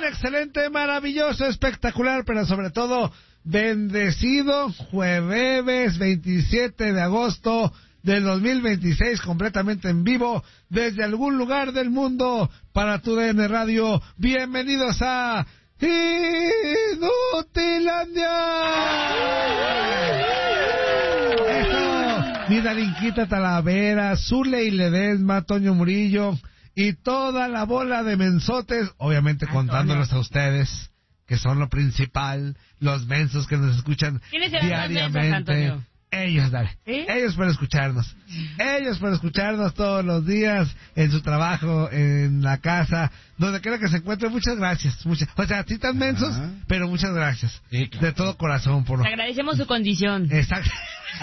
excelente, maravilloso, espectacular, pero sobre todo bendecido jueves 27 de agosto del 2026, completamente en vivo desde algún lugar del mundo para tu DN Radio. Bienvenidos a Inutilandia. Eso, mi Darinquita Talavera, Zuley Ledesma, Toño Murillo y toda la bola de mensotes, obviamente contándolos a ustedes, que son lo principal, los mensos que nos escuchan diariamente. Ellos, dale. ¿Sí? Ellos para escucharnos. Ellos para escucharnos todos los días, en su trabajo, en la casa, donde quiera que se encuentre. Muchas gracias. O sea, sí tan mensos, pero muchas gracias. Sí, claro. De todo corazón. Por... agradecemos su condición. Exacto.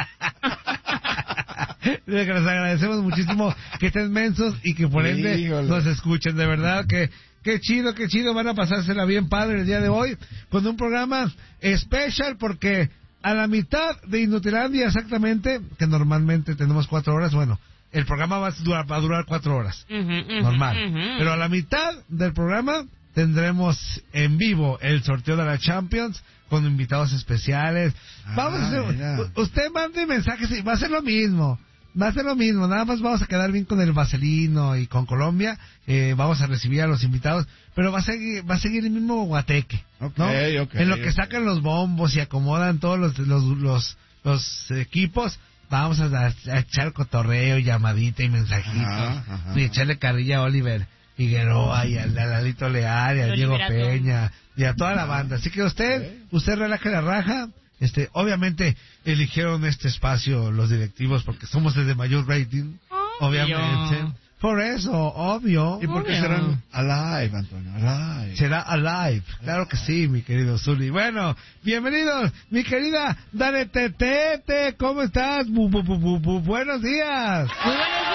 Les agradecemos muchísimo que estén mensos y que por ende nos escuchen. De verdad que qué chido, van a pasársela bien padre el día de hoy con un programa especial, porque a la mitad de Inutilandia exactamente, que normalmente tenemos 4 horas, bueno, el programa va a durar 4 horas, normal, pero a la mitad del programa tendremos en vivo el sorteo de la Champions con invitados especiales. Vamos a hacer, usted mande mensajes y va a ser lo mismo, nada más vamos a quedar bien con el Vaselino y con Colombia, vamos a recibir a los invitados, pero va a seguir el mismo guateque, ¿no? En lo que sacan los bombos y acomodan todos los equipos, vamos a echar cotorreo, llamadita y mensajito, y echarle carrilla a Oliver Figueroa y a Lalito Leal y a Diego Peña y a toda la banda. Así que usted relaje la raja. Obviamente eligieron este espacio los directivos porque somos el de mayor rating, obviamente. Por eso, obvio. ¿Y por qué serán alive, Antonio? Alive. Será alive, claro que sí, mi querido Zuli. Bueno, bienvenidos, mi querida Dare Tete, ¿cómo estás? Buenos días. Muy buenos días, ¿cómo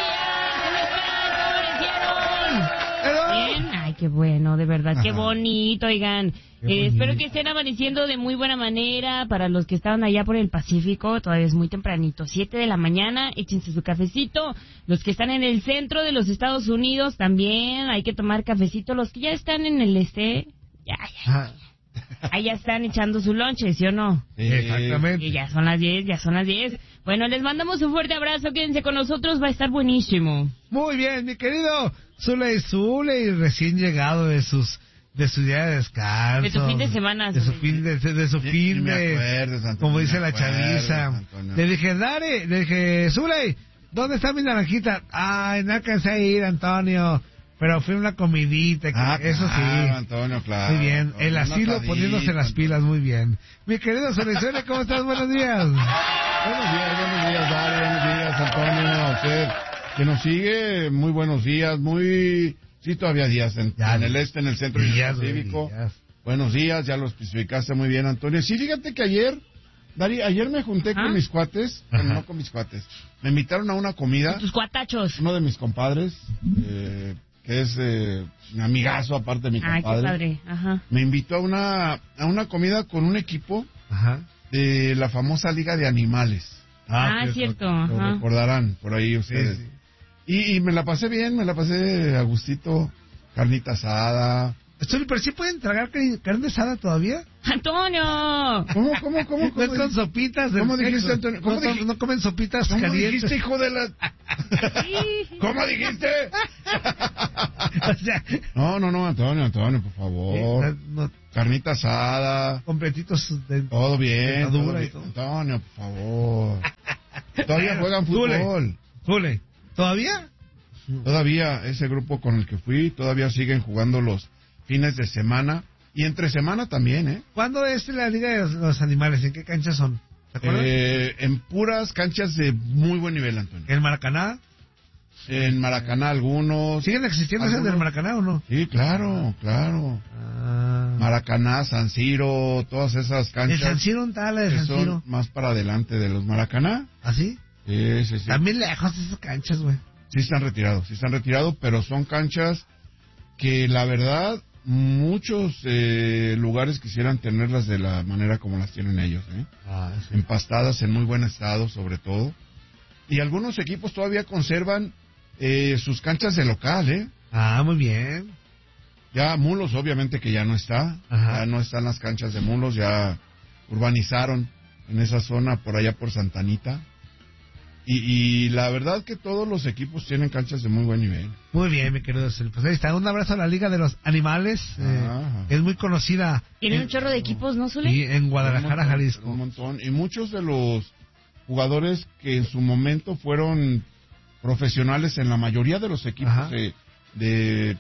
están? Bien, ay, qué bueno, de verdad, qué bonito, oigan. Espero que estén amaneciendo de muy buena manera. Para los que estaban allá por el Pacífico, todavía es muy tempranito, 7 de la mañana, échense su cafecito. Los que están en el centro de los Estados Unidos también hay que tomar cafecito. Los que ya están en el ya. Ahí ya están echando su lonche, ¿sí o no? Exactamente. Y ya son las 10. Bueno, les mandamos un fuerte abrazo, quédense con nosotros, va a estar buenísimo. Muy bien, mi querido Zuley, recién llegado de su día de descanso. De su fin de semana. De su fin como dice la chaviza. Antonio. Le dije, Zuley, ¿dónde está mi naranjita? Ay, no alcancé a ir, Antonio. Pero fui a una comidita, eso sí. Antonio, claro. Muy bien, el asilo poniéndose las pilas, muy bien. Mi querido Zuley, ¿cómo estás? Buenos días. Buenos días, Dari, buenos días, Antonio, a usted que nos sigue, muy buenos días, sí, todavía días en el este, en el centro y en el Pacífico. Buenos días, ya lo especificaste muy bien, Antonio. Sí, fíjate que ayer me junté con mis cuates, bueno, no con mis cuates, me invitaron a una comida. Tus cuatachos. Uno de mis compadres, que es un amigazo aparte de mi compadre. Qué padre. Ajá. Me invitó a una comida con un equipo de la famosa Liga de Animales. Cierto. Lo recordarán por ahí ustedes. Sí. Y me la pasé bien, a gustito, carnita asada. ¿Pero sí pueden tragar carne asada todavía? ¡Antonio! ¿Cómo? ¿No es con sopitas? ¿Cómo dijiste, Antonio? ¿No comen sopitas calientes? ¿Cómo dijiste, hijo de la...? ¿Cómo dijiste? O sea... No, Antonio, por favor. Carnita asada. Completitos de... Todo bien. Antonio, por favor. Todavía juegan fútbol. Zule. ¿Todavía? Todavía ese grupo con el que fui, todavía siguen jugando los fines de semana y entre semana también, ¿eh? ¿Cuándo es la Liga de los Animales? ¿En qué canchas son? ¿Te acuerdas? En puras canchas de muy buen nivel, Antonio. ¿En Maracaná? En Maracaná algunos. ¿Siguen existiendo esas del Maracaná o no? Sí, claro. Maracaná, San Siro, todas esas canchas. ¿El San Siro un tal de San Siro? Son más para adelante de los Maracaná. ¿Ah, sí? Sí. También lejos esas canchas, güey. Sí están retirados, pero son canchas que la verdad muchos lugares quisieran tenerlas de la manera como las tienen ellos, ¿eh? Sí. Empastadas en muy buen estado, sobre todo. Y algunos equipos todavía conservan sus canchas de local, ¿eh? Muy bien. Ya Mulos, obviamente que ya no está. Ajá. Ya no están las canchas de Mulos, ya urbanizaron en esa zona por allá por Santa Anita. Y la verdad que todos los equipos tienen canchas de muy buen nivel. Muy bien, mi querido Cel. Pues ahí está, un abrazo a la Liga de los Animales. Es muy conocida. Tiene un chorro de equipos, ¿no, Zule? Sí, en Guadalajara, Jalisco. Un montón. Y muchos de los jugadores que en su momento fueron profesionales en la mayoría de los equipos de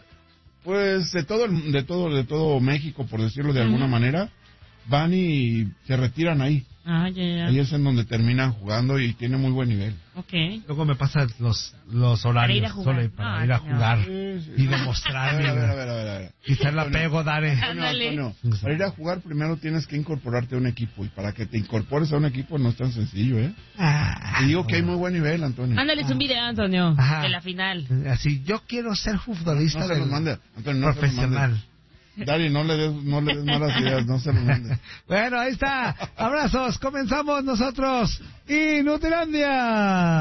todo México, por decirlo de alguna manera, van y se retiran ahí. Ahí es en donde terminan jugando y tiene muy buen nivel. Luego me pasan los horarios para ir a jugar y demostrar. A ver. Quizás la pego, Dare. Antonio, para ir a jugar primero tienes que incorporarte a un equipo, y para que te incorpores a un equipo no es tan sencillo, ¿eh? Te digo que hay muy buen nivel, Antonio. Ándales un video, Antonio, de la final. Así, yo quiero ser futbolista Antonio, profesional. Dari, no le des malas ideas, no se lo mandes. Bueno, ahí está. Abrazos, comenzamos nosotros. Inutilandia.